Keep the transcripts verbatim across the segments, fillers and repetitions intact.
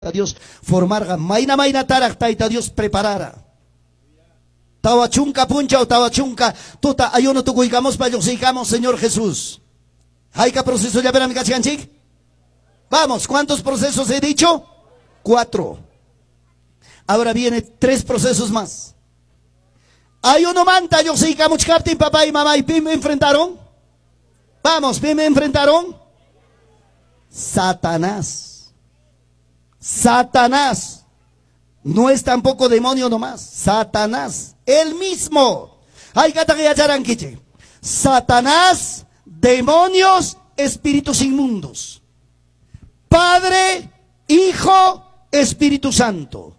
Dios formarga, maina maina tarak taita Dios preparara. Tawa chunka puncha o tawa chunka, tuta ayuno tukuikamos pa yosikamos, Señor Jesús. ¿Hayka proceso ya verán mi cachiganchik? Vamos, ¿cuántos procesos he dicho? Cuatro. Ahora viene tres procesos más. Ayuno manta yosikamos chkartin papá y mamá y pim me enfrentaron. Vamos, pim me enfrentaron. Satanás. Satanás. No es tampoco demonio nomás. Satanás. Él mismo. Hay que Satanás, demonios, espíritus inmundos. Padre, Hijo, Espíritu Santo.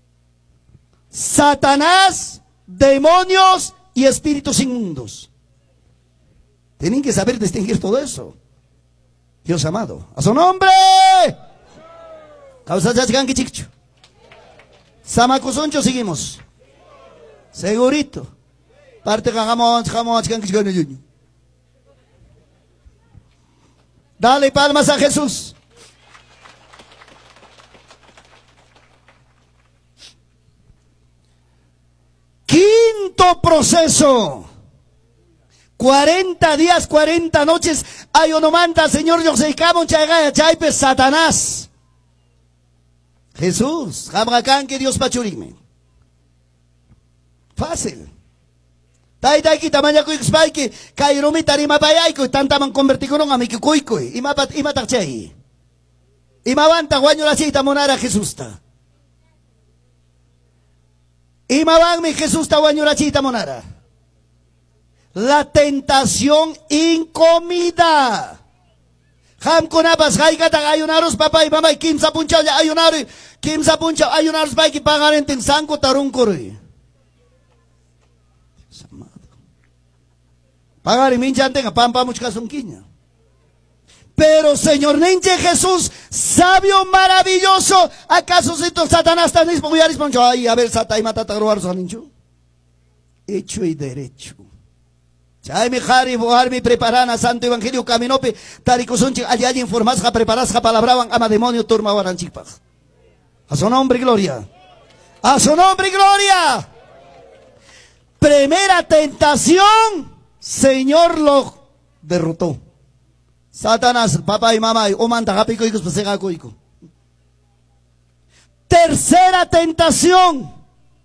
Satanás, demonios y espíritus inmundos. Tienen que saber distinguir todo eso. Dios amado. A su nombre. Causa chachganki chicho. Samacosoncho seguimos. Segurito. Parte cagamos, cagamos, cagamos. Dale palmas a Jesús. Quinto proceso. Cuarenta días, cuarenta noches. Ayonomanta, Señor, yo se camo chagaya chaipe Satanás. Jesús, jamacán que Dios pachurime. Fácil. Tai tai kita manya kuy kspai ki kairumi tarima payay ko tanta man convertido no ami kuy kuy. Ima pat ima takchay. Ima banta guanyo la cita monara Jesús ta. Ima bang mi Jesús ta guanyo la cita monara. La tentación incomida. Ham konapas hay kata ayunaros papá y mamá y kim sa puncha ayunari kim sa puncha ayunaros pa ki pangaren tin sangko tarung koroy. Pagari minchante nga pampa muchka sunquiña. Pero Señor ninche Jesús, sabio maravilloso, ¿acaso si tu Satanás tan mismo yaris poncho ay a ver satay mata tagroar sanincho? Hecho y derecho. Chay mi jari boar mi preparana santo evangelio caminope taricosunchi allá allí informas ja preparas ja palabraban ama demonio turma waranchipaj. A su nombre y gloria. A su nombre y gloria. Primera tentación, Señor lo derrotó. Satanás, papá y mamá, o manta japico y cospesega coico. Tercera tentación.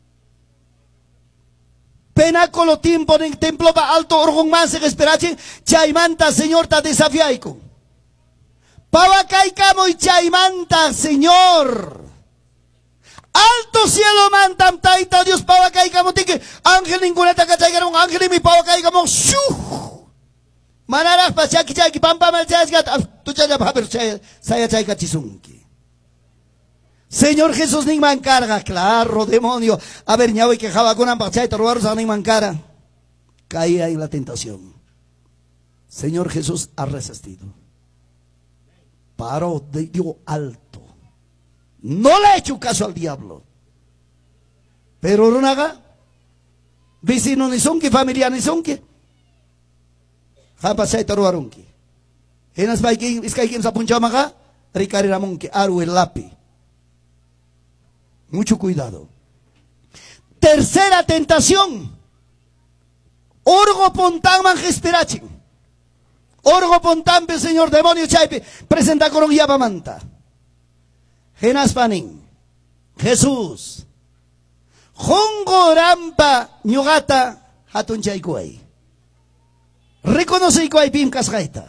Penáculo tiempo en templo pa alto orgon más en esperache, chaimanta Señor ta desafiaico. Pavacaicamo y chaimanta Señor. Alto cielo mantam taita Dios pavacaicamo tique. Ángel ninguna taca chaigaron ángel y mi pavacaicamo. ¡Shuh! Manaras pachaki chaki pampa mal chasgat. Tu chaya paper chaya saya chaika chisunki. Señor Jesús ni man carga, claro, demonio. A ver, ñawe que jaba con ampachay, te robaron a ni man cara. Caía en la tentación. Señor Jesús ha resistido. Paró, dio alto. No le ha hecho caso al diablo. Pero Ronaga, vecino ni son que, familia ni son que. Jampachay, te robaron que. Enas baikin, es que hay quien se apunchó maga, Ricari Ramón que, aru el lápiz. Mucho cuidado. Tercera tentación. Orgo pontan manjesperachi. Orgo pontan pe Señor demonio chaipe. Presenta con yaba manta. Genas panin. Jesús. Hongo rampa ñugata hatun chaikuay. Reconoce ikuay pim kasgaita.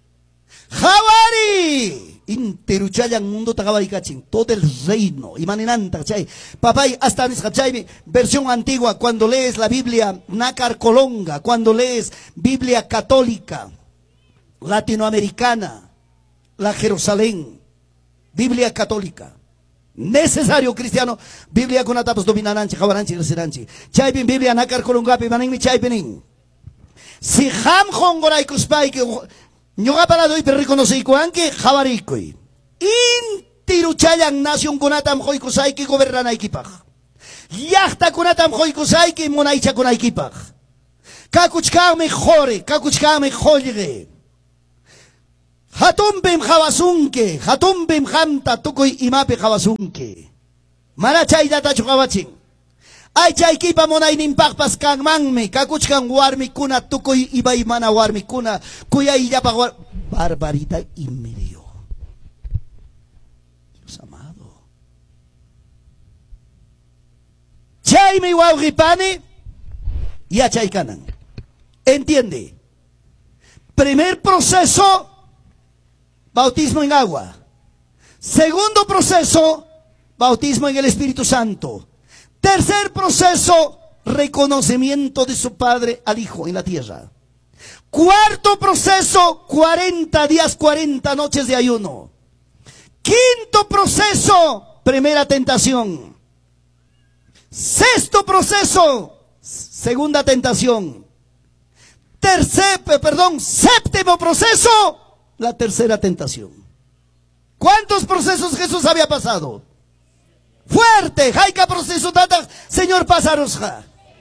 Jawari. Interuchayan mundo tagabaikachin, todo el reino, imaninanta, chay, papay, hasta chay, versión antigua, cuando lees la Biblia nácar colonga, cuando lees Biblia católica, latinoamericana, la Jerusalén, Biblia católica, necesario cristiano, Biblia con atapos dominananchi, jabaranchi, resiranchi, chay, Biblia nácar colongapi, manin chay, penin. Si ham hongoray kuspay que ñoga para doy pero reconocí que jabaricoi. Intiruchayan nación kunatam hoikusay que gobernana equipaj. Yachta kunatam hoikusay que monaicha con equipaj. Kakuchkame jore, kakuchkame jolre. Hatumpim jawasunke, hatumpim hamta tukuy imapi jawasunke. Mana chaydata chukawachin. Ay chaykipa munayninpaqpas kanmanmi, kakuchkan warmikuna tukuy ibaymana warmikuna, kuyayllapa war... Barbaridad y medio. Dios amado. Chaymi wawqipani, yachaykanan. Entiende. Primer proceso, bautismo en agua. Segundo proceso, bautismo en el Espíritu Santo. Tercer proceso, reconocimiento de su padre al hijo en la tierra. Cuarto proceso, cuarenta días, cuarenta noches de ayuno. Quinto proceso, primera tentación. Sexto proceso, segunda tentación. Tercer, perdón, séptimo proceso, la tercera tentación. ¿Cuántos procesos Jesús había pasado? Fuerte, Jaika proceso tata, Señor pasarosja.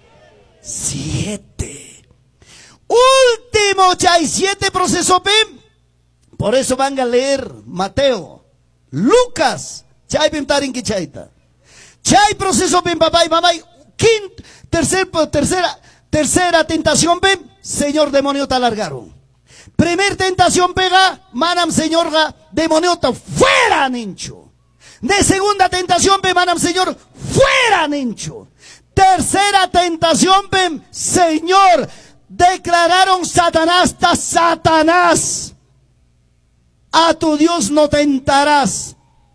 Siete. Último, chay siete proceso pim. Por eso van a leer Mateo, Lucas, chay pim tarin kichaita. Chay proceso pim papá y mamá. Quinto, tercer, tercera, tercera tentación pim. Señor demonio te alargaron. Primer tentación pega, manam señor demonio te fuera nincho. De segunda tentación pem, manam señor fuera nincho. Tercera tentación pem, Señor declararon Satanás ta Satanás. A tu Dios no tentarás.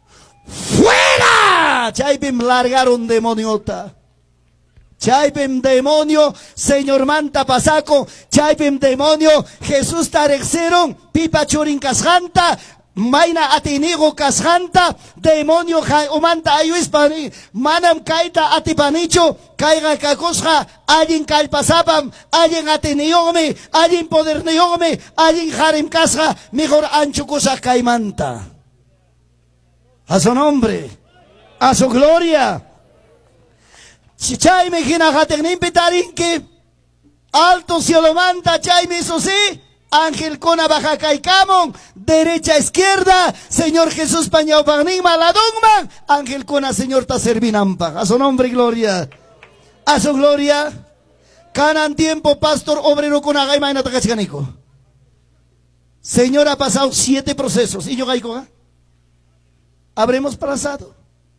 ¡Fuera! Chaypem largaron demoniota. Chaypem demonio, Señor manta pasaco. Chaypem demonio, Jesús tarexeron. Pipa churin casjanta. Maina atinigo casjanta. Demonio umanta ayuispani. Manam kaita atipanicho. Caiga kakosja. Alguien kalpasapam. Alguien atiniogme. Alguien poderniogme. Alguien harem casja. Mejor ancho cosa caimanta. A su nombre, a su gloria. Chayme ginajategnin pitarinque, alto cielo manta, chayme eso sí, ángel cona baja caicamon, derecha izquierda, Señor Jesús pañao pagnima la dogma, ángel cona Señor ta servinampa. A su nombre y gloria, a su gloria. Canan tiempo, pastor obrero con agaima en atacachanico. Señor ha pasado siete procesos, y yo gaico, habremos pasado.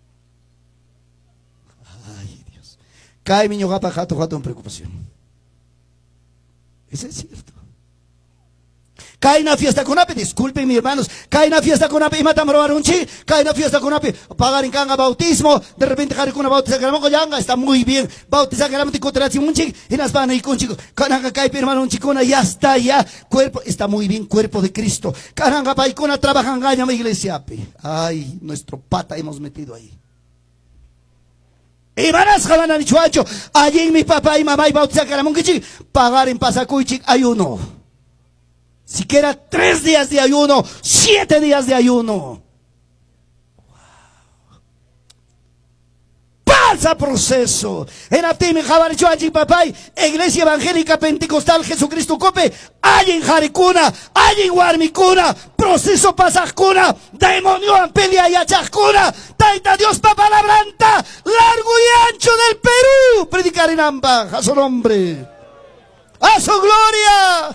Ay, Dios. Cae mi ñoga para jato, jato en preocupación. Eso es cierto. Cae una fiesta con ape, disculpen mis hermanos. Cae una fiesta con ape y matan robar un chi. Cae una fiesta con ape, pagar en canga bautismo. De repente jare con una bautiza que la yanga está muy bien. Bautiza que la moti contra un chi. Y las van a ir con chico. Cananga cae hermano un chicona, ya está, ya. Cuerpo, está muy bien, cuerpo de Cristo. Cananga paicona trabaja en gaña mi iglesia ape. Ay, nuestro pata hemos metido ahí. Y varas jalan al chuacho. Allí mi papá y mamá y bautiza que la monquichi. Pagar en pasacuichi ayuno. Siquiera tres días de ayuno, siete días de ayuno. Wow. Pasa proceso. En Aptim, en Jabaricho, allí papay, Iglesia Evangélica Pentecostal Jesucristo Cope, allí en Jaricuna, allí en Guarmicuna, proceso pasajcuna, demonio en pelea y achajcuna, taita Dios pa palabranta, largo y ancho del Perú, predicar en Amba, a su nombre, a su gloria.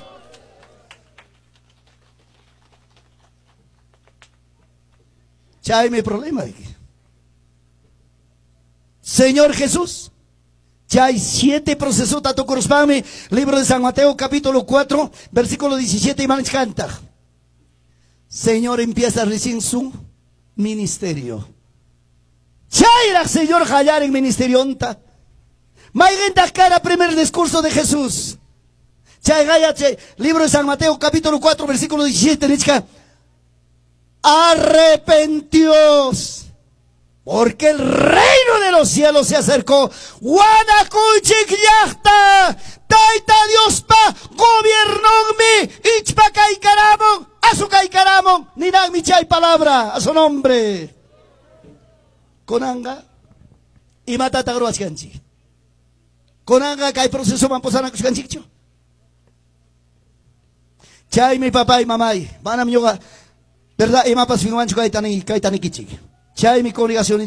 Ya hay mi problema aquí. Señor Jesús, ya hay siete procesos, tato correspame, libro de San Mateo, capítulo cuatro, versículo diecisiete, y manes canta. Señor empieza recién su ministerio. Ya era Señor hallar en ministerio onta. Maigenta cara primer discurso de Jesús. Ya hay libro de San Mateo, capítulo cuatro, versículo diecisiete, nichka. Arrepentíos, porque el reino de los cielos se acercó. Guanacuchik yachta, taita Dios pa, gobernóme, ichpa caicaramon, a su caicaramon, ni dan mi chay palabra, a su nombre. Conanga, y matata groascanchi. Conanga, que hay proceso, vamos a nacuchcanchicho. Chay mi papá y mamá, manam yoga, verdad, y mapas finguancho kay tani, kay tani kichik. Chay mi congregación